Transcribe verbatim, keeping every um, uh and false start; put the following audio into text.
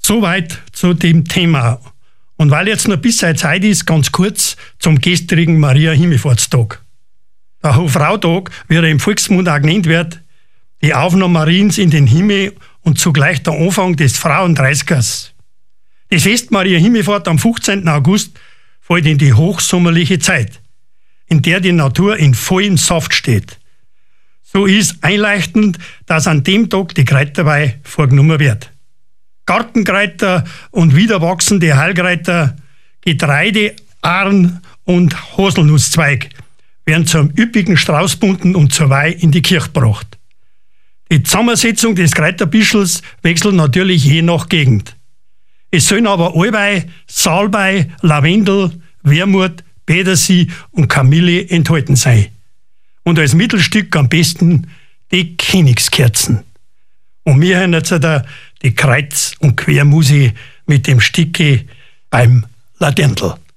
Soweit zu dem Thema. Und weil jetzt noch ein bisschen Zeit ist, ganz kurz zum gestrigen Maria-Himmelfahrtstag. Der Hofrautag, wie er im Volksmund auch genannt wird, die Aufnahme Mariens in den Himmel und zugleich der Anfang des Frauendreißigers. Das Fest Maria-Himmelfahrt am fünfzehnten August fällt in die hochsommerliche Zeit, in der die Natur in vollem Saft steht. So ist einleuchtend, dass an dem Tag die Kräuterweih vorgenommen wird. Gartenkräuter und wiederwachsende Heilkräuter, Getreide, Ahren und Haselnusszweig werden zum üppigen Straußbunden und zur Weih in die Kirche gebracht. Die Zusammensetzung des Kräuterbischels wechselt natürlich je nach Gegend. Es sollen aber Allweih, Salbei, Lavendel, Wermut, Petersilie und Kamille enthalten sein. Und als Mittelstück am besten die Königskerzen. Und wir hören jetzt die Kreuz- und Quermusik mit dem Stücke beim Laterntel.